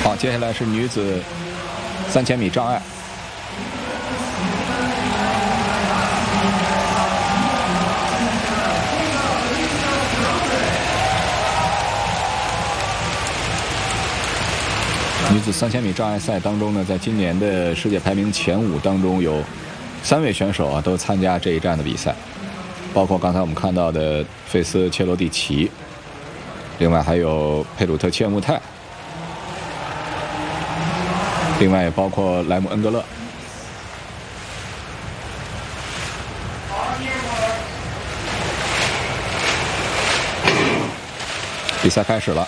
好，接下来是女子3000米障碍。女子3000米障碍赛当中呢，在今年的世界排名前5当中，有3位选手都参加这一站的比赛，包括刚才我们看到的费斯切罗蒂奇，另外还有佩鲁特切穆泰，另外也包括莱姆恩格勒。比赛开始了。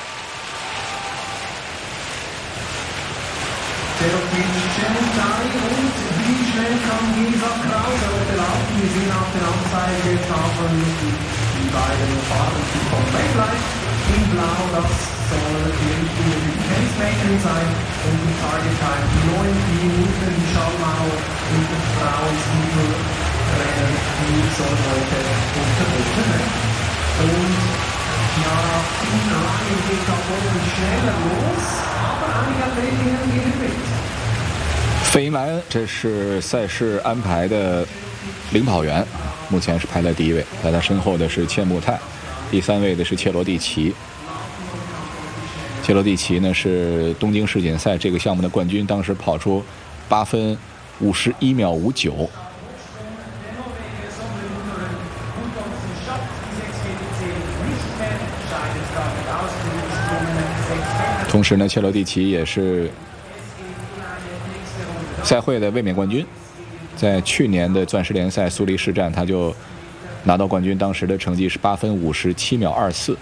Die beiden Fahrer vom Backlight in Blau, das soll die richtige Pacemaker sein und die Target Time 9 Minuten. Die Schallmauer und der Frauenstiefel-Rennen, die soll heute unterboten werden. Und ja, in Rhein geht das wohl schneller los, aber einige Athletinnen gehen mit. 费因莱恩，这是赛事安排的领跑员，目前是排在第1位，在他身后的是切穆泰，第3位的是切罗蒂奇。切罗蒂奇呢是东京世锦赛这个项目的冠军，当时跑出8分51秒59。同时呢，切罗蒂奇也是赛会的卫冕冠军，在去年的钻石联赛苏黎世站，他就拿到冠军，当时的成绩是8分57秒24。